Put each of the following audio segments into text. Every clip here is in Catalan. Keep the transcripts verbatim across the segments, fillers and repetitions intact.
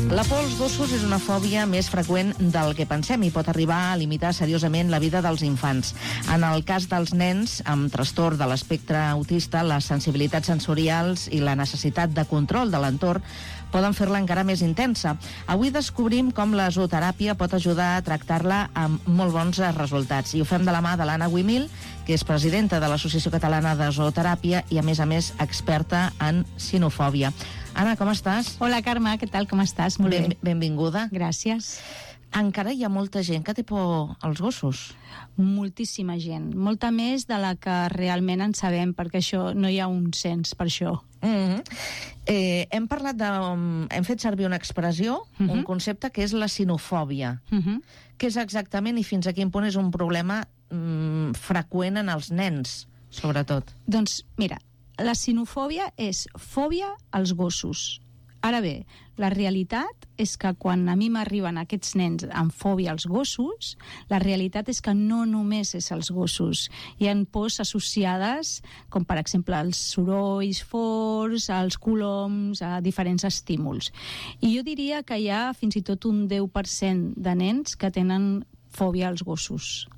La por als gossos és una fòbia més freqüent del que pensem i pot arribar a limitar seriosament la vida dels infants. En el cas dels nens amb trastorn de l'espectre autista, les sensibilitats sensorials i la necessitat de control de l'entorn poden fer-la encara més intensa. Avui descobrim com la zooteràpia pot ajudar a tractar-la amb molt bons resultats. I ho fem de la mà de l'Anna Guimil, que és presidenta de l'Associació Catalana de Zooteràpia i, a més a més, experta en sinofòbia. Anna, com estàs? Hola, Carme, què tal? Com estàs? Molt Ben, bé. benvinguda. Gràcies. Encara hi ha molta gent que té por als gossos? Moltíssima gent. Molta més de la que realment en sabem, perquè això no hi ha un cens per això. Mm-hmm. eh, hem parlat de... Hem fet servir una expressió, mm-hmm. un concepte que és la sinofòbia. Mm-hmm. Què és exactament i fins a quin punt és un problema mm, freqüent en els nens, sobretot? Doncs, mira, la sinofòbia és fòbia als gossos. Ara bé, la realitat és que quan a mi m'arriben aquests nens amb fòbia als gossos, la realitat és que no només és als gossos. Hi ha pors associades, com per exemple els sorolls forts, als coloms, a diferents estímuls. I jo diria que hi ha fins i tot un deu per cent de nens que tenen fòbia als gossos.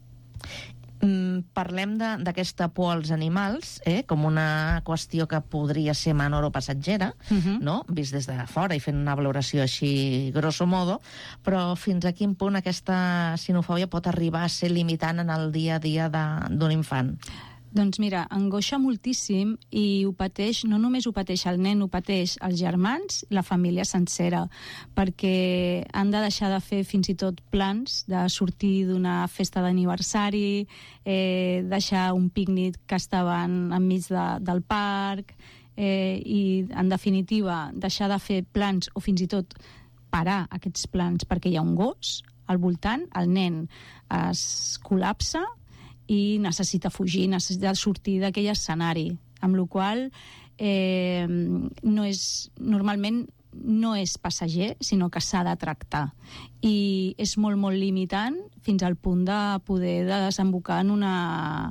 Mm, parlem d'aquesta por als animals, eh, com una qüestió que podria ser menor o passatgera, uh-huh. no? Vist des de fora i fent una valoració així grosso modo, però fins a quin punt aquesta sinofòbia pot arribar a ser limitant en el dia a dia d'un infant? Doncs mira, angoixa moltíssim i ho pateix, no només ho pateix el nen, ho pateix els germans, la família sencera, perquè han de deixar de fer fins i tot plans de sortir d'una festa d'aniversari, eh, deixar un pícnic que estaven enmig de, del parc, eh, i en definitiva deixar de fer plans o fins i tot parar aquests plans perquè hi ha un gos al voltant, el nen es col·lapsa i necessita fugir, necessita sortir d'aquell escenari, amb la qual eh, no és, normalment no és passager, sinó que s'ha de tractar. I és molt, molt limitant fins al punt de poder desembocar en una,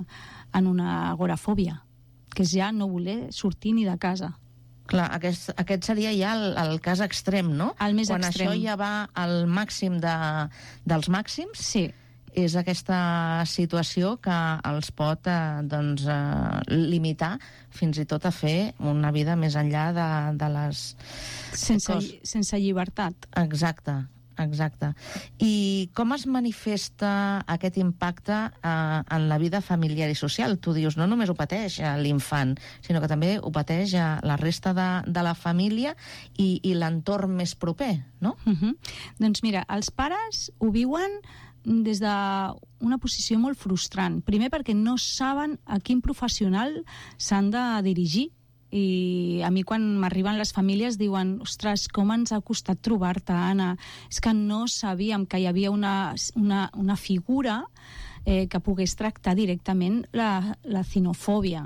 en una agorafòbia, que és ja no voler sortir ni de casa. Clar, aquest, aquest seria ja el, el cas extrem, no? El més Quan extrem. Això ja va al màxim de, dels màxims? Sí. És aquesta situació que els pot eh, doncs, eh, limitar fins i tot a fer una vida més enllà de, de les... Sense, sense llibertat. Exacte, exacte. I com es manifesta aquest impacte eh, en la vida familiar i social? Tu dius, no només ho pateix eh, l'infant, sinó que també ho pateix eh, la resta de, de la família i, i l'entorn més proper, no? Uh-huh. Doncs mira, els pares ho viuen des d'una posició molt frustrant. Primer perquè no saben a quin professional s'han de dirigir. I a mi quan m'arriben les famílies diuen, ostres, com ens ha costat trobar-te, Anna? És que no sabíem que hi havia una, una, una figura eh, que pogués tractar directament la, la sinofòbia.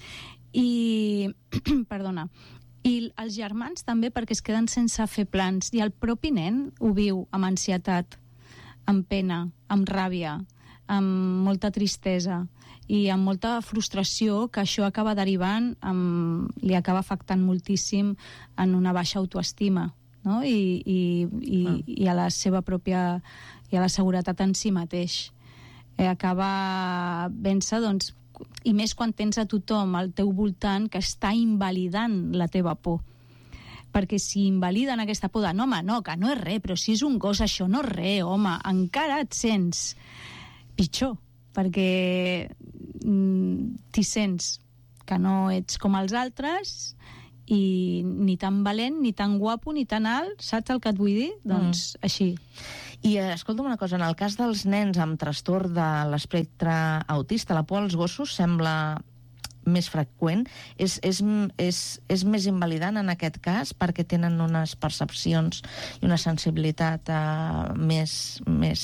I, perdona, i els germans també perquè es queden sense fer plans, i el propi nen ho viu amb ansietat, amb pena, amb ràbia, amb molta tristesa i amb molta frustració, que això acaba derivant, amb, li acaba afectant moltíssim en una baixa autoestima, no? I, i, i, ah. i a la seva pròpia i a la seguretat en si mateix. Eh, acaba vèncer, doncs, i més quan tens a tothom al teu voltant que està invalidant la teva por. Perquè si invaliden aquesta por de no, home, no, que no és res, però si és un gos això no és res, home, encara et sents pitjor, perquè mm, t'hi sents que no ets com els altres i ni tan valent, ni tan guapo, ni tan alt, saps el que et vull dir? Doncs mm. així. I eh, escolta'm una cosa, en el cas dels nens amb trastorn de l'espectre autista, la por als gossos sembla més freqüent, és, és, és, és més invalidant en aquest cas perquè tenen unes percepcions i una sensibilitat uh, més, més,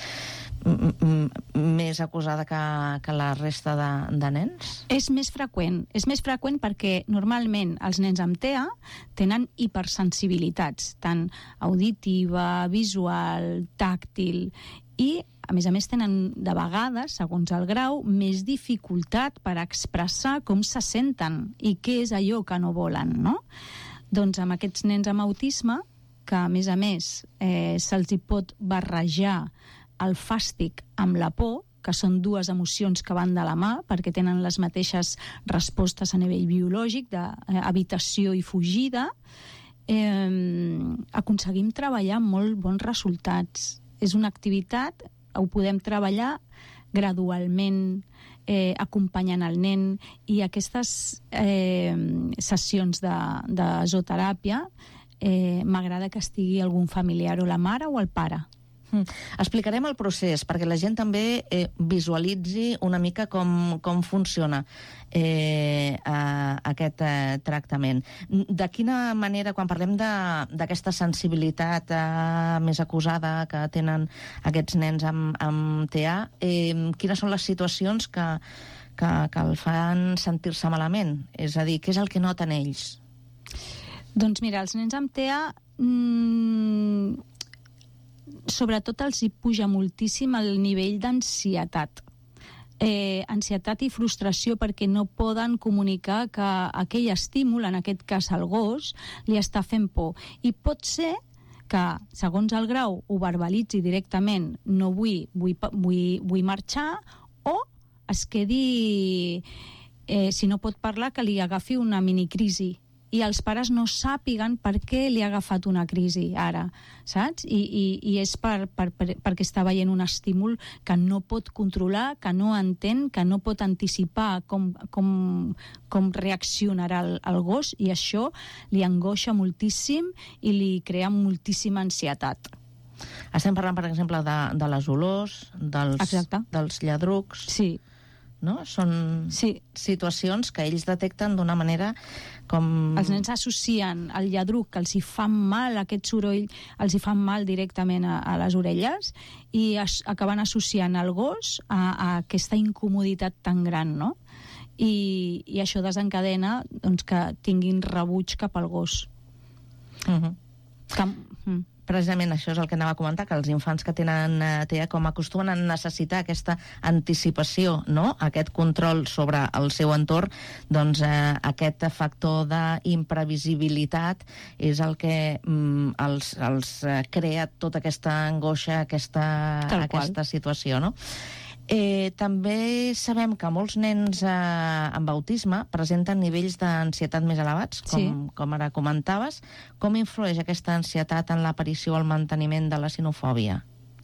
més acusada que, que la resta de, de nens? És més freqüent. És més freqüent perquè normalment els nens amb T E A tenen hipersensibilitats, tant auditiva, visual, tàctil, i a més a més tenen de vegades, segons el grau, més dificultat per expressar com se senten i què és allò que no volen, no? Doncs amb aquests nens amb autisme que, a més a més, eh, se'ls hi pot barrejar el fàstic amb la por, que són dues emocions que van de la mà, perquè tenen les mateixes respostes a nivell biològic, d'evitació i fugida, eh, aconseguim treballar molt bons resultats. És una activitat, ho podem treballar gradualment, eh, acompanyant el nen, i aquestes eh, sessions de, de zooteràpia eh, m'agrada que estigui algun familiar, o la mare o el pare. Explicarem el procés perquè la gent també eh, visualitzi una mica com, com funciona eh, a, aquest eh, tractament. De quina manera, quan parlem d'aquesta sensibilitat eh, més acusada que tenen aquests nens amb, amb T A, eh, quines són les situacions que, que, que el fan sentir-se malament? És a dir, què és el que noten ells? Doncs mira, els nens amb T A... Mmm, sobretot els hi puja moltíssim el nivell d'ansietat. Eh, ansietat i frustració perquè no poden comunicar que aquell estímul, en aquest cas el gos, li està fent por. I pot ser que, segons el grau, ho verbalitzi directament, no vull, vull, vull, vull marxar, o es quedi, eh, si no pot parlar, que li agafi una minicrisi, i els pares no sàpiguen per què li ha agafat una crisi ara, saps? I, i, i és per, per, per, perquè està veient un estímul que no pot controlar, que no entén, que no pot anticipar com, com, com reaccionarà el, el gos, i això li angoixa moltíssim i li crea moltíssima ansietat. Estem parlant, per exemple, de, de les olors, dels, dels lladrucs... Sí. No? Són sí. situacions que ells detecten d'una manera com... Els nens associen el lladruc, que els hi fa mal, aquest soroll, els hi fa mal directament a, a les orelles, i es, acaben associant el gos a, a aquesta incomoditat tan gran, no? I, i això desencadena, doncs, que tinguin rebuig cap al gos. Uh-huh. Que... Mm. Precisament això és el que anava a comentar, que els infants que tenen T A com acostumen a necessitar aquesta anticipació, no? Aquest control sobre el seu entorn, doncs eh, aquest factor d'imprevisibilitat és el que mm, els, els crea tota aquesta angoixa, aquesta, aquesta situació, no? Eh, també sabem que molts nens eh, amb autisme presenten nivells d'ansietat més elevats, com, sí. com ara comentaves. Com influeix aquesta ansietat en l'aparició o el manteniment de la sinofòbia?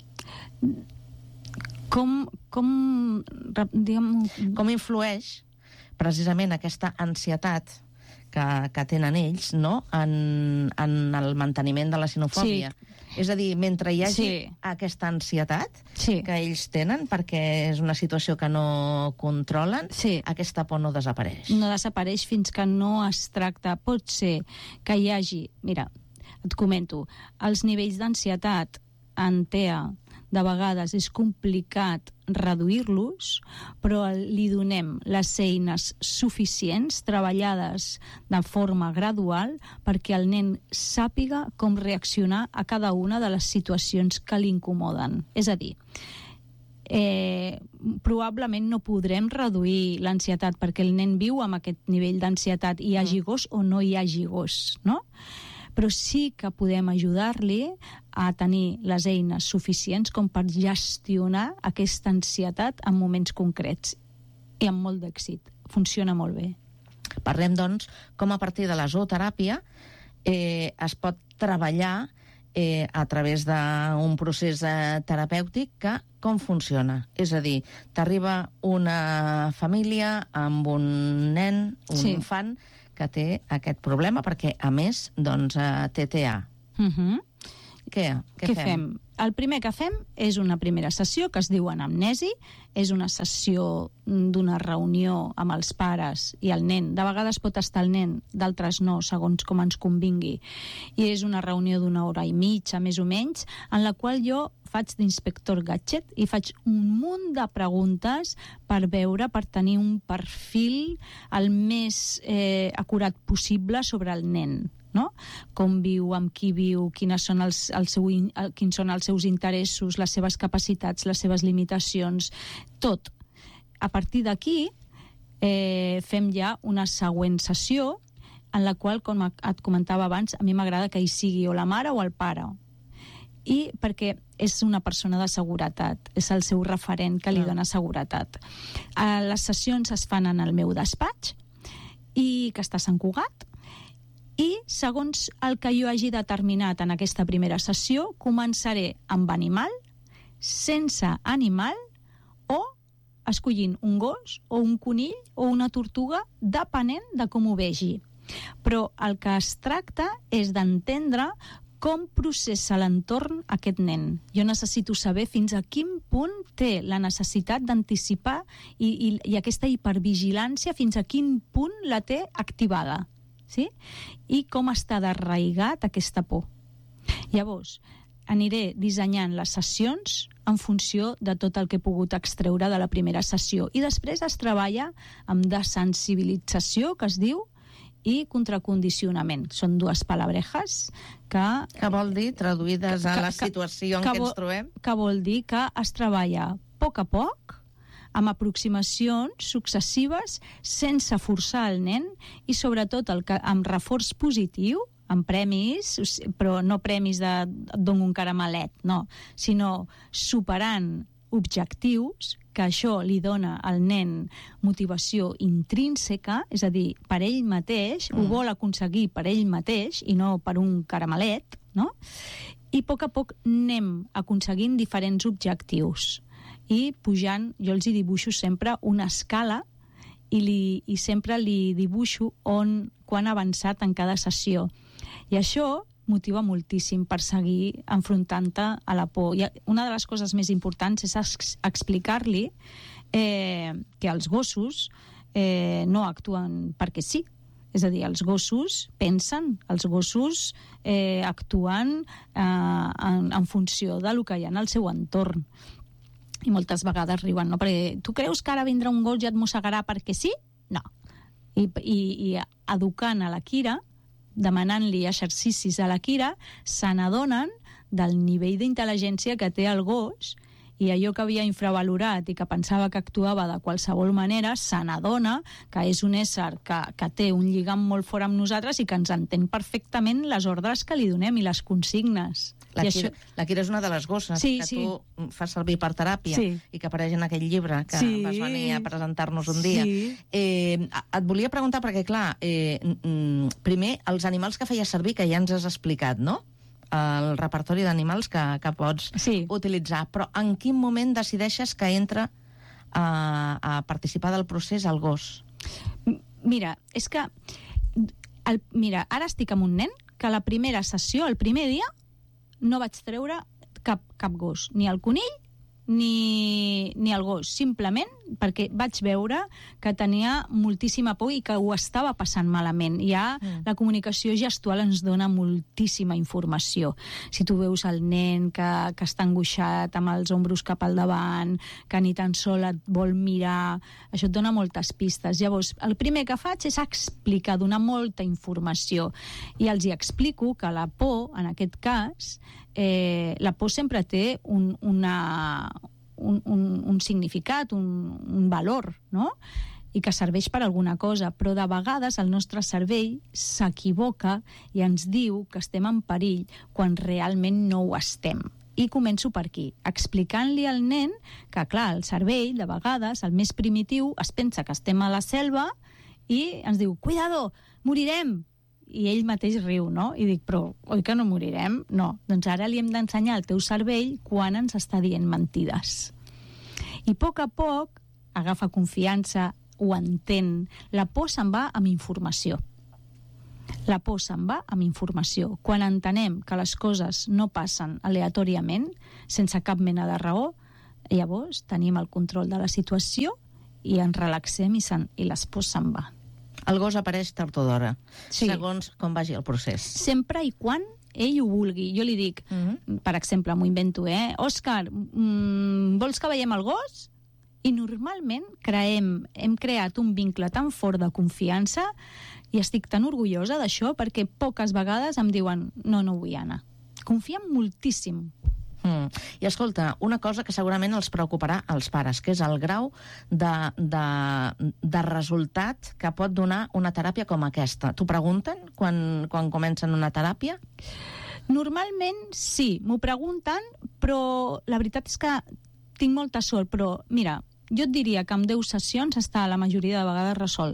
Com, com, diguem... com influeix precisament aquesta ansietat que, que tenen ells, no?, en, en el manteniment de la sinofòbia? Sí. És a dir, mentre hi hagi sí. aquesta ansietat sí. que ells tenen, perquè és una situació que no controlen, sí. aquesta por no desapareix. No desapareix fins que no es tracta. Pot ser que hi hagi... Mira, et comento, els nivells d'ansietat en T A de vegades és complicat reduir-los, però li donem les eines suficients, treballades de forma gradual, perquè el nen sàpiga com reaccionar a cada una de les situacions que l'incomoden. És a dir, eh, probablement no podrem reduir l'ansietat, perquè el nen viu amb aquest nivell d'ansietat, hi hagi gos o no hi hagi gos, no? Però sí que podem ajudar-li a tenir les eines suficients com per gestionar aquesta ansietat en moments concrets. I amb molt d'èxit. Funciona molt bé. Parlem, doncs, com a partir de la zooteràpia eh, es pot treballar eh, a través d'un procés eh, terapèutic que com funciona? És a dir, t'arriba una família amb un nen, un sí. infant, que té aquest problema, perquè, a més, doncs, té T A. Uh-huh. Què, què, què fem? fem? El primer que fem és una primera sessió, que es diu anamnesi, és una sessió d'una reunió amb els pares i el nen. De vegades pot estar el nen, d'altres no, segons com ens convingui. I és una reunió d'una hora i mitja, més o menys, en la qual jo faig d'inspector gadget i faig un munt de preguntes per veure, per tenir un perfil el més eh, acurat possible sobre el nen, no? Com viu, amb qui viu, quines són els, el seu, quins són els seus interessos, les seves capacitats, les seves limitacions, tot. A partir d'aquí eh, fem ja una següent sessió en la qual, com et comentava abans, a mi m'agrada que hi sigui o la mare o el pare. I perquè és una persona de seguretat, és el seu referent que li dona seguretat. Uh, les sessions es fan en el meu despatx, i que està a Sant Cugat, i segons el que jo hagi determinat en aquesta primera sessió, començaré amb animal, sense animal, o escollint un gos, o un conill, o una tortuga, depenent de com ho vegi. Però el que es tracta és d'entendre com processa l'entorn aquest nen. Jo necessito saber fins a quin punt té la necessitat d'anticipar i, i, i aquesta hipervigilància, fins a quin punt la té activada. Sí? I com està d'arraigat aquesta por. Llavors, aniré dissenyant les sessions en funció de tot el que he pogut extreure de la primera sessió. I després es treballa amb desensibilització, que es diu, i contracondicionament. Són dues palabrejas que... Que vol dir, traduïdes a la situació en què ens trobem? Que vol dir que es treballa a poc a poc, amb aproximacions successives, sense forçar el nen, i sobretot el que, amb reforç positiu, amb premis, però no premis de et dono un caramelet, no, sinó superant objectius, que això li dona al nen motivació intrínseca, és a dir, per ell mateix, mm. ho vol aconseguir per ell mateix i no per un caramelet, no? I a poc a poc anem aconseguint diferents objectius i pujant, jo els hi dibuixo sempre una escala i, li, i sempre li dibuixo on, quan ha avançat en cada sessió. I això motiva moltíssim per seguir enfrontant-te a la por. I una de les coses més importants és explicar-li eh, que els gossos eh, no actuen perquè sí. És a dir, els gossos pensen, els gossos eh, actuen eh, en, en funció del que hi ha en el seu entorn. I moltes vegades riuen, no? Perquè tu creus que ara vindrà un gos i et mossegarà perquè sí? No. I, i, i educant a la Kira, demanant-li exercicis a la Kira, se n'adonen del nivell d'intel·ligència que té el gos, i allò que havia infravalorat i que pensava que actuava de qualsevol manera, se n'adona que és un ésser que, que té un lligam molt fort amb nosaltres i que ens entén perfectament les ordres que li donem i les consignes. La, I Kira, això... la Kira és una de les gosses sí, que sí. tu fas servir per teràpia sí. i que apareix en aquell llibre que sí. vas venir a presentar-nos un dia. Sí. Eh, et volia preguntar, perquè clar, eh, primer, els animals que feies servir, que ja ens has explicat, no? El repertori d'animals que, que pots sí. utilitzar, però en quin moment decideixes que entra a, a participar del procés el gos? Mira, és que el, mira, ara estic amb un nen que la primera sessió, el primer dia, no vaig treure cap, cap gos, ni el conill ni, ni el gos, simplement perquè vaig veure que tenia moltíssima por i que ho estava passant malament. Ja mm. la comunicació gestual ens dona moltíssima informació. Si tu veus el nen que, que està angoixat amb els ombros cap al davant, que ni tan sol et vol mirar, això et dona moltes pistes. Llavors, el primer que faig és explicar, donar molta informació. I els hi explico que la por, en aquest cas, eh, la por sempre té un, una... Un, un, un significat, un, un valor, no? I que serveix per alguna cosa, però de vegades el nostre cervell s'equivoca i ens diu que estem en perill quan realment no ho estem. I començo per aquí, explicant-li al nen que, clar, el cervell, de vegades, el més primitiu, es pensa que estem a la selva i ens diu, cuidado, morirem! I ell mateix riu, no? I dic, però oi que no morirem? No. Doncs ara li hem d'ensenyar al teu cervell quan ens està dient mentides. I a poc a poc agafa confiança, ho entén. La por se'n va amb informació. La por se'n va amb informació. Quan entenem que les coses no passen aleatòriament, sense cap mena de raó, llavors tenim el control de la situació i ens relaxem i, i les pors se'n va. El gos apareix tard o d'hora, sí. segons com vagi el procés. Sempre i quan ell ho vulgui. Jo li dic, mm-hmm. per exemple, m'ho invento, eh? Òscar, mm, vols que veiem el gos? I normalment creem, hem creat un vincle tan fort de confiança i estic tan orgullosa d'això perquè poques vegades em diuen no, no vull anar. Confiem moltíssim. Mm. I escolta, una cosa que segurament els preocuparà als pares, que és el grau de, de, de resultat que pot donar una teràpia com aquesta. T'ho pregunten quan, quan comencen una teràpia? Normalment sí, m'ho pregunten, però la veritat és que tinc molta sort, però mira, jo et diria que amb deu sessions està la majoria de vegades resolt.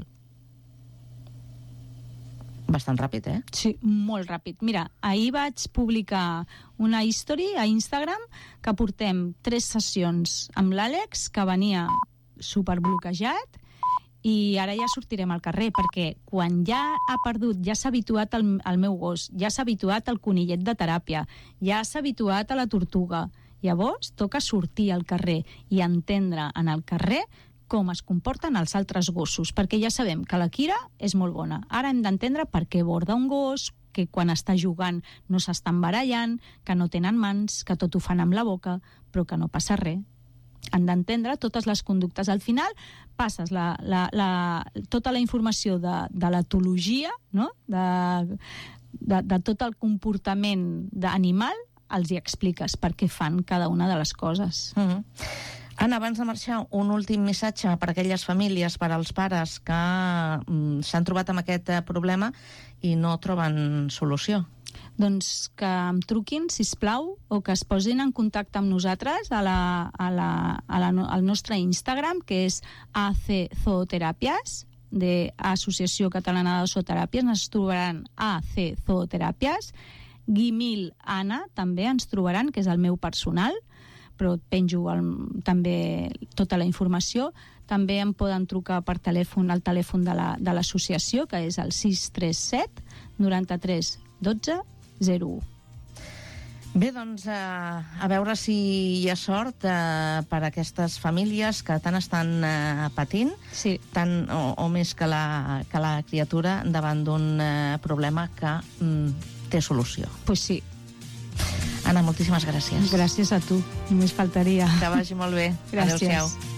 Bastant ràpid, eh? Sí, molt ràpid. Mira, ahir vaig publicar una history a Instagram que portem tres sessions amb l'Àlex, que venia superbloquejat, i ara ja sortirem al carrer, perquè quan ja ha perdut, ja s'ha habituat al, al meu gos, ja s'ha habituat al conillet de teràpia, ja s'ha habituat a la tortuga, llavors toca sortir al carrer i entendre en el carrer com es comporten els altres gossos, perquè ja sabem que la Kira és molt bona. Ara hem d'entendre per què borda un gos, que quan està jugant no s'estan barallant, que no tenen mans, que tot ho fan amb la boca, però que no passa res. Han d'entendre totes les conductes. Al final passes la, la, la, tota la informació de, de l'etologia, no? de, de, de tot el comportament d'animal, els hi expliques per què fan cada una de les coses. Mm-hmm. Anna, abans de marxar, un últim missatge per a aquelles famílies, per als pares que mm, s'han trobat amb aquest problema i no troben solució. Doncs que em truquin, sisplau, o que es posin en contacte amb nosaltres a la, a la, a la, al nostre Instagram, que és A C Zooteràpies, de Associació Catalana de Zooteràpies. Ens trobaran A C Zooteràpies. Guimil Anna també ens trobaran, que és el meu personal, però penjo el, també tota la informació. També em poden trucar per telèfon al telèfon de la, de l'associació, que és el sis tres set noranta-tres dotze zero u. Bé, doncs, eh, a veure si hi ha sort eh, per a aquestes famílies que tant estan eh, patint, sí. tant o, o més que la, que la criatura davant d'un eh, problema que mm, té solució. Pues sí. Anna, moltíssimes gràcies. Gràcies a tu, només faltaria. Que vagi molt bé. Gràcies. Adéu-siau.